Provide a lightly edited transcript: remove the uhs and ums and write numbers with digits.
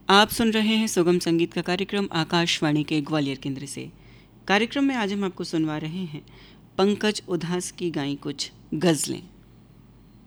आप सुन रहे हैं सुगम संगीत का कार्यक्रम आकाशवाणी के ग्वालियर केंद्र से। कार्यक्रम में आज हम आपको सुनवा रहे हैं पंकज उधास की गाई कुछ गज़लें।